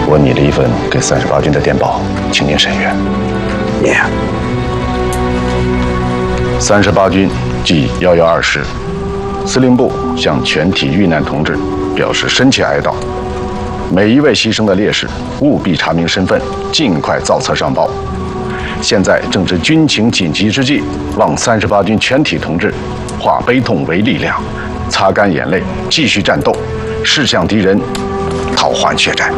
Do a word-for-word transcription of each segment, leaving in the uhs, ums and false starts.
我拟了一份给三十八军的电报，请您审阅。 念。 三十八军即幺幺二师，司令部向全体遇难同志表示深切哀悼。每一位牺牲的烈士，务必查明身份，尽快造册上报。现在正值军情紧急之际，望三十八军全体同志化悲痛为力量，擦干眼泪，继续战斗，势向敌人，讨还血债。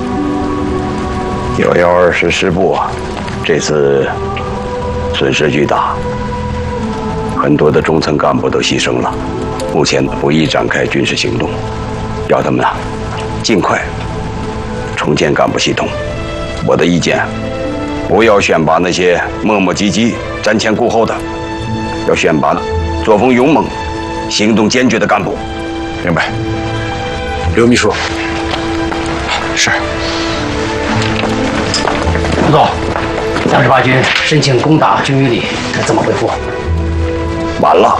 幺幺二师师部这次损失巨大，很多的中层干部都牺牲了，目前不宜展开军事行动，要他们呢尽快重建干部系统。我的意见，不要选拔那些磨磨唧唧、瞻前顾后的，要选拔作风勇猛、行动坚决的干部。 明白。 刘秘书。 是。 副总，三十八军申请攻打军医里，该怎么回复？ 晚了。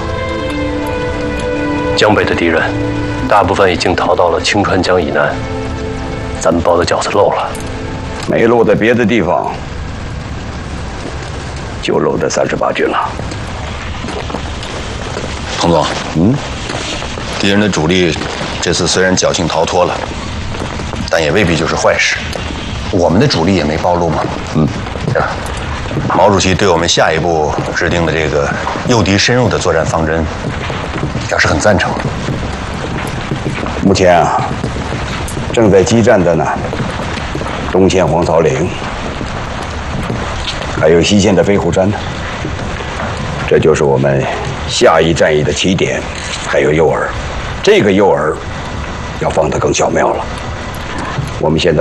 江北的敌人，大部分已经逃到了清川江以南，咱们包的饺子漏了。 没漏在别的地方，就漏在三十八军了。 彭总，嗯，敌人的主力这次虽然侥幸逃脱了，但也未必就是坏事。我们的主力也没暴露嘛。嗯，是吧？毛主席对我们下一步制定的这个诱敌深入的作战方针，表示很赞成。 目前啊，正在激战的呢，东线黄草岭，还有西线的飞虎山呢。这就是我们下一战役的起点，还有诱饵。这个诱饵要放得更巧妙了。我们现在。